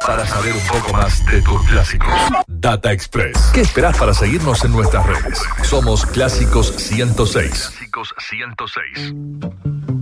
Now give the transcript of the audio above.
para saber un poco más de tus clásicos. Data Express. ¿Qué esperás para seguirnos en nuestras redes? Somos Clásicos 106. Clásicos 106.